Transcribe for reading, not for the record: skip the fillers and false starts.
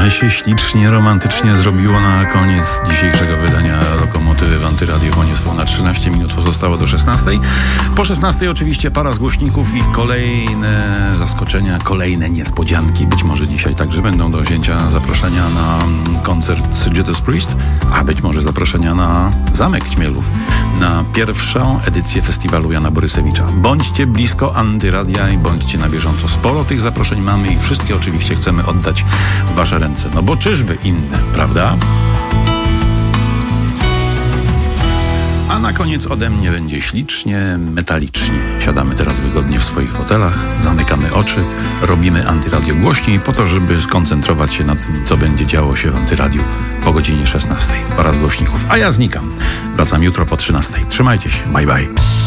Ale się ślicznie, romantycznie zrobiło na koniec dzisiejszego wydania Lokomotywy w Antyradiofonie. Niespełna 13 minut pozostało do 16. Po 16 oczywiście para z głośników i kolejne zaskoczenia, kolejne niespodzianki. Być może dzisiaj także będą do wzięcia zaproszenia na koncert Judas Priest, a być może zaproszenia na Zamek Ćmielów, na pierwszą edycję festiwalu Jana Borysewicza. Bądźcie blisko Antyradia i bądźcie na bieżąco. Sporo tych zaproszeń mamy i wszystkie oczywiście chcemy oddać w wasze ręce. No bo czyżby inne, prawda? A na koniec ode mnie będzie ślicznie, metalicznie. Siadamy teraz wygodnie w swoich fotelach, zamykamy oczy, robimy Antyradio głośniej po to, żeby skoncentrować się na tym, co będzie działo się w Antyradiu po godzinie 16. Oraz głośników. A ja znikam. Wracam jutro po 13. Trzymajcie się. Bye bye.